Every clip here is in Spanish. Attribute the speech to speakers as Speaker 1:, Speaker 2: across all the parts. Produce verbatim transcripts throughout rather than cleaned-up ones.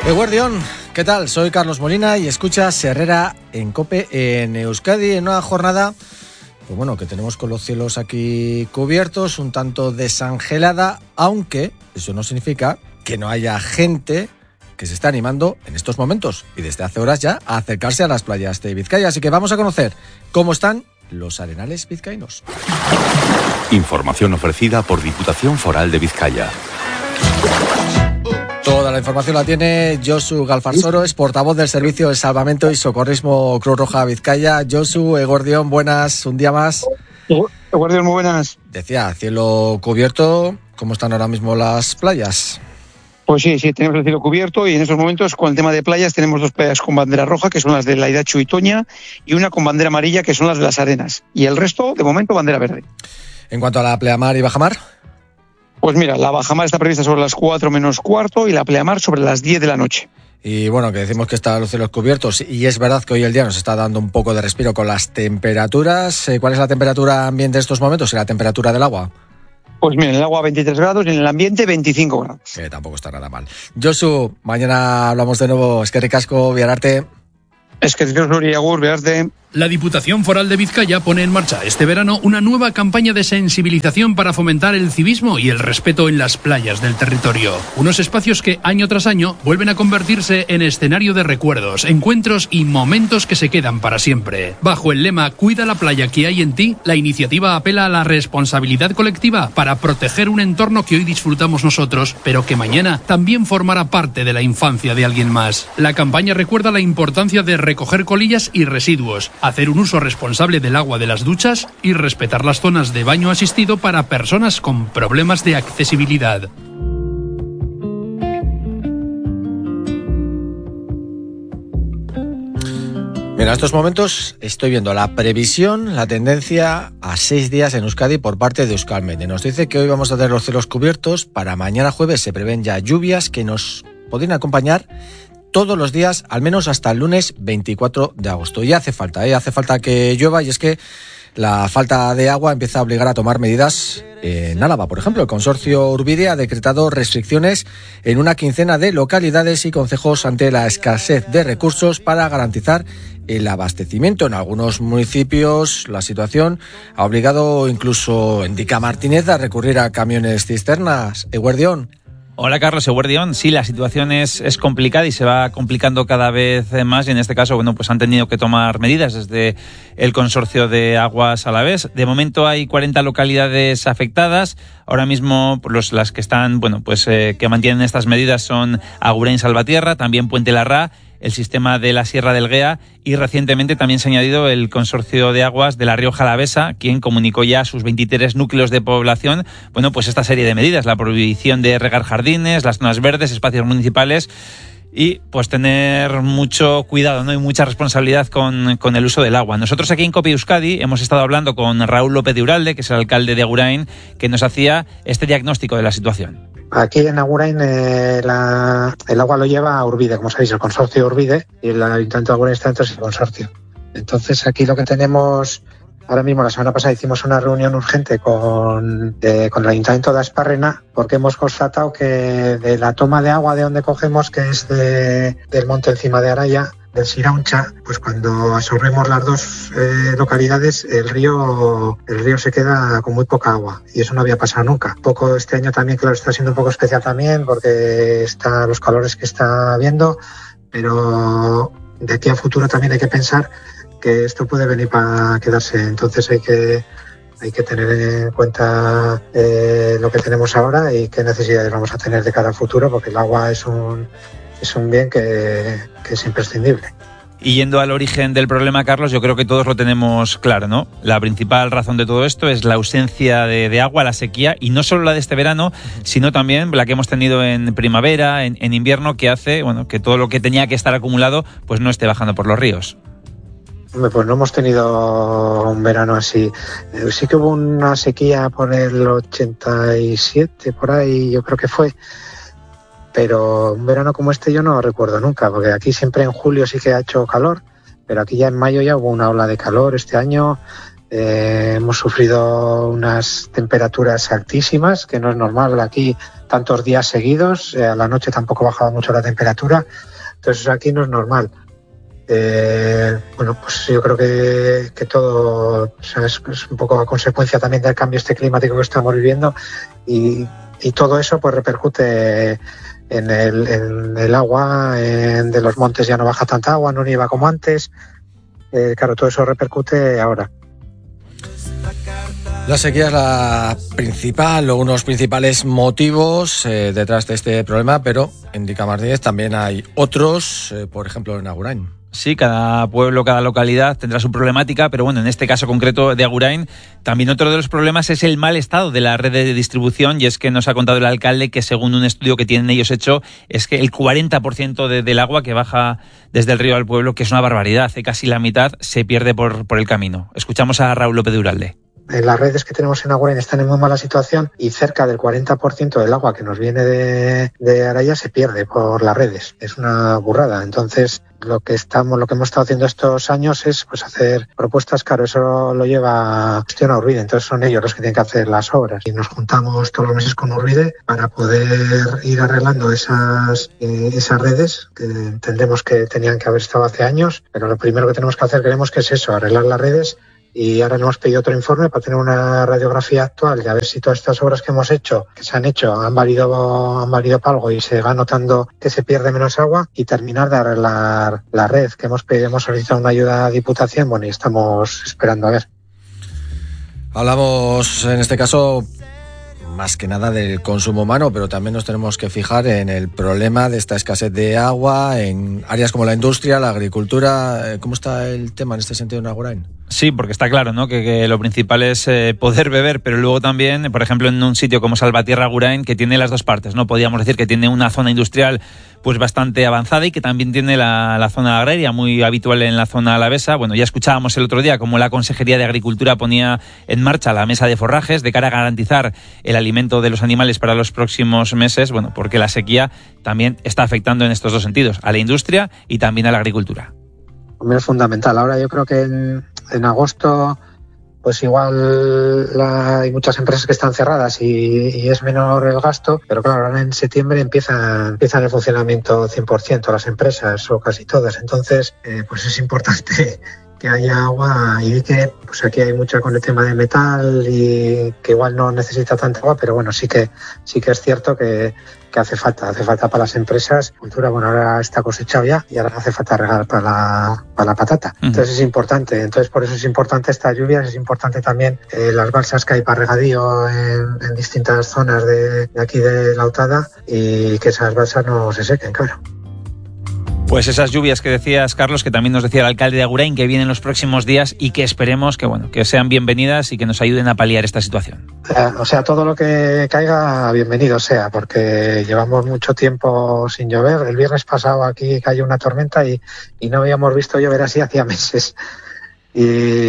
Speaker 1: Eguerdión, ¿qué tal? Soy Carlos Molina y escuchas Herrera en COPE en Euskadi, en una jornada, pues bueno, que tenemos con los cielos aquí cubiertos, un tanto desangelada, aunque eso no significa que no haya gente que se está animando en estos momentos y desde hace horas ya a acercarse a las playas de Vizcaya. Así que vamos a conocer cómo están los arenales vizcaínos.
Speaker 2: Información ofrecida por Diputación Foral de Vizcaya.
Speaker 1: Toda la información la tiene Josu Galfarsoro, es portavoz del Servicio de Salvamento y Socorrismo Cruz Roja Vizcaya. Josu, Eguerdión, buenas, un día más.
Speaker 3: Eguerdión, muy buenas.
Speaker 1: Decía, cielo cubierto, ¿cómo están ahora mismo las playas?
Speaker 3: Pues sí, sí, tenemos el cielo cubierto y en estos momentos con el tema de playas tenemos dos playas con bandera roja, que son las de Laidachu y Toña, y una con bandera amarilla, que son las de las Arenas. Y el resto, de momento, bandera verde.
Speaker 1: En cuanto a la pleamar y bajamar.
Speaker 3: Pues mira, la bajamar está prevista sobre las cuatro menos cuarto y la pleamar sobre las diez de la noche.
Speaker 1: Y bueno, que decimos que están los cielos cubiertos y es verdad que hoy el día nos está dando un poco de respiro con las temperaturas. ¿Cuál es la temperatura ambiente en estos momentos y la temperatura del agua?
Speaker 3: Pues mira, en el agua veintitrés grados y en el ambiente veinticinco grados.
Speaker 1: Que tampoco está nada mal. Josu, mañana hablamos de nuevo. Eskerrik asko, Viararte.
Speaker 3: Eskerrik asko, Agur, Viararte.
Speaker 4: La Diputación Foral de Vizcaya pone en marcha este verano una nueva campaña de sensibilización para fomentar el civismo y el respeto en las playas del territorio. Unos espacios que año tras año vuelven a convertirse en escenario de recuerdos, encuentros y momentos que se quedan para siempre. Bajo el lema Cuida la playa que hay en ti, la iniciativa apela a la responsabilidad colectiva para proteger un entorno que hoy disfrutamos nosotros, pero que mañana también formará parte de la infancia de alguien más. La campaña recuerda la importancia de recoger colillas y residuos, hacer un uso responsable del agua de las duchas y respetar las zonas de baño asistido para personas con problemas de accesibilidad.
Speaker 1: Mira, en estos momentos estoy viendo la previsión, la tendencia a seis días en Euskadi por parte de Euskalmet. Nos dice que hoy vamos a tener los cielos cubiertos, para mañana jueves se prevén ya lluvias que nos podrían acompañar todos los días, al menos hasta el lunes veinticuatro de agosto. Y hace falta, ¿eh? hace falta que llueva y es que la falta de agua empieza a obligar a tomar medidas en Álava. Por ejemplo, el consorcio Urbide ha decretado restricciones en una quincena de localidades y concejos ante la escasez de recursos para garantizar el abastecimiento. En algunos municipios la situación ha obligado incluso, indica Martínez, a recurrir a camiones cisternas. Eguerdión.
Speaker 5: Hola Carlos, Eguerdión. Sí, la situación es, es complicada y se va complicando cada vez más y en este caso, bueno, pues han tenido que tomar medidas desde el consorcio de aguas alavés. De momento hay cuarenta localidades afectadas. Ahora mismo los, las que están, bueno, pues eh, que mantienen estas medidas son Agurain, Salvatierra, también Puente Larra, el sistema de la Sierra del Guea y recientemente también se ha añadido el consorcio de aguas de la Rioja Alavesa, quien comunicó ya a sus veintitrés núcleos de población, bueno, pues esta serie de medidas, la prohibición de regar jardines, las zonas verdes, espacios municipales y pues tener mucho cuidado, ¿no? Y mucha responsabilidad con, con el uso del agua. Nosotros aquí en COPE Euskadi hemos estado hablando con Raúl López de Uralde, que es el alcalde de Agurain, que nos hacía este diagnóstico de la situación.
Speaker 6: Aquí en Agurain eh, la, el agua lo lleva a Urbide, como sabéis, el consorcio Urbide, y el Ayuntamiento de Agurain está dentro del consorcio. Entonces aquí lo que tenemos, ahora mismo la semana pasada hicimos una reunión urgente con, de, con el Ayuntamiento de Asparrena, porque hemos constatado que de la toma de agua de donde cogemos, que es de, del monte encima de Araya, del Sirauncha, pues cuando absorbemos las dos eh, localidades, el río el río se queda con muy poca agua y eso no había pasado nunca. Un poco este año también, claro, está siendo un poco especial también porque está los calores que está habiendo, pero de aquí a futuro también hay que pensar que esto puede venir para quedarse. Entonces hay que hay que tener en cuenta eh, lo que tenemos ahora y qué necesidades vamos a tener de cara al futuro, porque el agua es un es un bien que, que es imprescindible.
Speaker 5: Y yendo al origen del problema, Carlos, yo creo que todos lo tenemos claro, ¿no? La principal razón de todo esto es la ausencia de, de agua, la sequía, y no solo la de este verano, sino también la que hemos tenido en primavera, en, en invierno, que hace, bueno, que todo lo que tenía que estar acumulado, pues no esté bajando por los ríos.
Speaker 6: Hombre, pues no hemos tenido un verano así. Sí que hubo una sequía por el ochenta y siete, por ahí, yo creo que fue. Pero un verano como este yo no lo recuerdo nunca, porque aquí siempre en julio sí que ha hecho calor, pero aquí ya en mayo ya hubo una ola de calor este año. Eh, hemos sufrido unas temperaturas altísimas, que no es normal aquí tantos días seguidos. Eh, a la noche tampoco bajaba mucho la temperatura, entonces aquí no es normal. Eh, bueno, pues yo creo que, que todo, o sea, es, es un poco a consecuencia también del cambio este climático que estamos viviendo, y, y todo eso pues repercute en el, en el agua, en, de los montes ya no baja tanta agua, no nieva como antes. Eh, claro, todo eso repercute ahora.
Speaker 1: La sequía es la principal o unos principales motivos eh, detrás de este problema, pero indica Martínez también hay otros, eh, por ejemplo en Agurain.
Speaker 5: Sí, cada pueblo, cada localidad tendrá su problemática, pero bueno, en este caso concreto de Agurain, también otro de los problemas es el mal estado de la red de distribución, y es que nos ha contado el alcalde que según un estudio que tienen ellos hecho, es que el cuarenta por ciento de, del agua que baja desde el río al pueblo, que es una barbaridad, hace casi la mitad, se pierde por, por el camino. Escuchamos a Raúl López de Uralde.
Speaker 6: Las redes que tenemos en Agurain están en muy mala situación y cerca del cuarenta por ciento del agua que nos viene de, de Araya se pierde por las redes. Es una burrada. Entonces, lo que estamos, lo que hemos estado haciendo estos años es pues hacer propuestas. Claro, eso lo lleva gestión a Urbide, entonces son ellos los que tienen que hacer las obras. Y nos juntamos todos los meses con Urbide para poder ir arreglando esas, eh, esas redes que entendemos que tenían que haber estado hace años, pero lo primero que tenemos que hacer creemos que es eso, arreglar las redes. Y ahora nos hemos pedido otro informe para tener una radiografía actual y a ver si todas estas obras que hemos hecho, que se han hecho, han valido, han valido para algo y se va notando que se pierde menos agua, y terminar de arreglar la red, que hemos pedido, hemos solicitado una ayuda a Diputación, bueno, y estamos esperando a ver.
Speaker 1: Hablamos en este caso más que nada del consumo humano, pero también nos tenemos que fijar en el problema de esta escasez de agua en áreas como la industria, la agricultura. ¿Cómo está el tema en este sentido en Agurain?
Speaker 5: Sí, porque está claro, ¿no?, que, que lo principal es eh, poder beber, pero luego también, por ejemplo, en un sitio como Salvatierra Agurain, que tiene las dos partes, ¿no? Podríamos decir que tiene una zona industrial pues bastante avanzada y que también tiene la, la zona agraria muy habitual en la zona alavesa. Bueno, ya escuchábamos el otro día cómo la Consejería de Agricultura ponía en marcha la mesa de forrajes de cara a garantizar el alimento de los animales para los próximos meses, bueno, porque la sequía también está afectando en estos dos sentidos, a la industria y también a la agricultura.
Speaker 6: Es fundamental. Ahora yo creo que en, en agosto pues igual la, hay muchas empresas que están cerradas y, y es menor el gasto, pero claro, ahora en septiembre empiezan, empiezan el funcionamiento cien por ciento las empresas, o casi todas. Entonces, eh, pues es importante que haya agua, y que pues aquí hay mucha con el tema de metal y que igual no necesita tanta agua, pero bueno, sí que sí que es cierto que, que hace falta, hace falta para las empresas. Cultura, bueno, ahora está cosechado ya y ahora hace falta regar para la, para la patata. Uh-huh. Entonces es importante, entonces por eso es importante estas lluvias, es importante también eh, las balsas que hay para regadío en, en distintas zonas de, de aquí de la Otada, y que esas balsas no se sequen, claro.
Speaker 5: Pues esas lluvias que decías, Carlos, que también nos decía el alcalde de Agurain, que vienen los próximos días y que esperemos que bueno que sean bienvenidas y que nos ayuden a paliar esta situación.
Speaker 6: Eh, o sea, todo lo que caiga, bienvenido sea, porque llevamos mucho tiempo sin llover. El viernes pasado aquí cayó una tormenta y, y no habíamos visto llover así hacía meses. Y,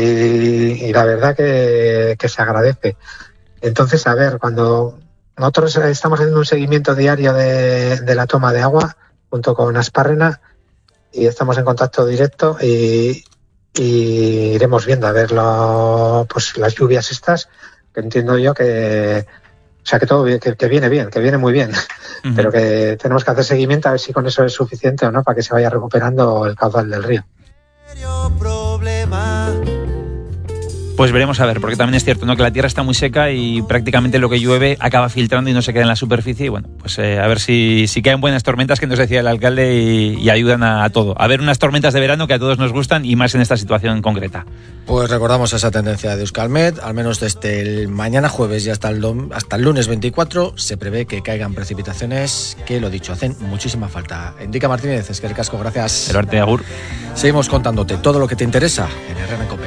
Speaker 6: y la verdad que, que se agradece. Entonces, a ver, cuando nosotros estamos haciendo un seguimiento diario de, de la toma de agua junto con Aspárrena, y estamos en contacto directo y, y iremos viendo a ver lo, pues las lluvias estas, que entiendo yo que, o sea, que todo que, que viene bien, que viene muy bien, uh-huh. Pero que tenemos que hacer seguimiento a ver si con eso es suficiente o no para que se vaya recuperando el caudal del río.
Speaker 5: Pues veremos a ver, porque también es cierto, ¿no?, que la tierra está muy seca y prácticamente lo que llueve acaba filtrando y no se queda en la superficie. Y bueno, pues eh, a ver si, si caen buenas tormentas, que nos decía el alcalde, y, y ayudan a, a todo. A ver unas tormentas de verano que a todos nos gustan, y más en esta situación concreta.
Speaker 1: Pues recordamos esa tendencia de Euskalmet, al menos desde el mañana jueves y hasta el, dom- hasta el lunes veinticuatro se prevé que caigan precipitaciones que, lo dicho, hacen muchísima falta. Indica Martínez, es que el casco, gracias.
Speaker 5: El arte, agur.
Speaker 1: Seguimos contándote todo lo que te interesa en R N C O P E.